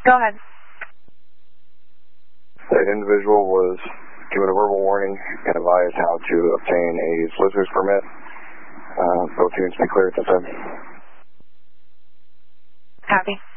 Go ahead. That individual was given a verbal warning and advised how to obtain a solicitor's permit. Both units be clear at this time. Copy.